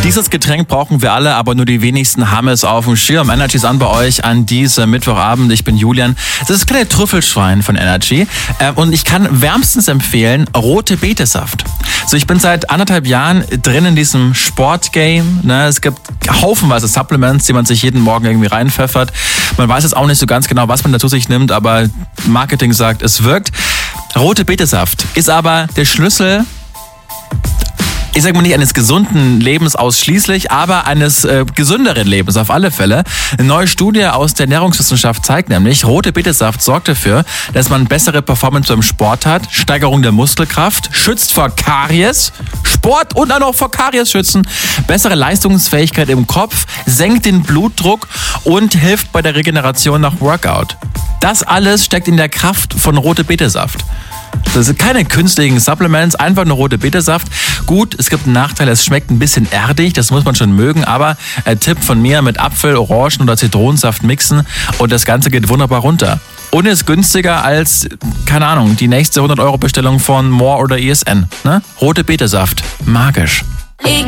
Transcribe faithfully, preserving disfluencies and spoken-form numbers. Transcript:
Dieses Getränk brauchen wir alle, aber nur die wenigsten haben es auf dem Schirm. Energy ist an bei euch an diesem Mittwochabend. Ich bin Julian. Das ist das kleine Trüffelschwein von Energy. Und ich kann wärmstens empfehlen, rote Betesaft. So, ich bin seit anderthalb Jahren drin in diesem Sportgame. Ne? Es gibt haufenweise Supplements, die man sich jeden Morgen irgendwie reinpfeffert. Man weiß jetzt auch nicht so ganz genau, was man dazu sich nimmt, aber Marketing sagt, es wirkt. Rote Betesaft ist aber der Schlüssel, ich sage mal nicht eines gesunden Lebens ausschließlich, aber eines äh, gesünderen Lebens auf alle Fälle. Eine neue Studie aus der Ernährungswissenschaft zeigt nämlich, rote Betesaft sorgt dafür, dass man bessere Performance beim Sport hat, Steigerung der Muskelkraft, schützt vor Karies, Sport und auch noch vor Karies schützen, bessere Leistungsfähigkeit im Kopf, senkt den Blutdruck und hilft bei der Regeneration nach Workout. Das alles steckt in der Kraft von rote Betesaft. Das sind keine künstlichen Supplements, einfach nur rote Betesaft. Gut, es gibt einen Nachteil, es schmeckt ein bisschen erdig, das muss man schon mögen, aber äh, Tipp von mir, mit Apfel, Orangen oder Zitronensaft mixen und das Ganze geht wunderbar runter. Und ist günstiger als, keine Ahnung, die nächste hundert Euro Bestellung von More oder E S N. Ne? Rote Betesaft, magisch. Ich